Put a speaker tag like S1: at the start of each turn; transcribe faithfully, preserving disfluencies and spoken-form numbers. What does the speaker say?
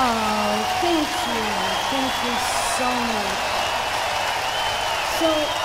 S1: Oh, thank you. Thank you so much. So,